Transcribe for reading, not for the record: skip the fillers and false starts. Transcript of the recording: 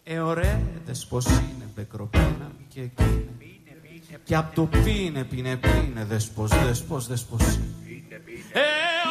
Ωραία, δες πως είναι μπεκροπένα και εκείνη. Και απ' το πίνε, δες πως είναι.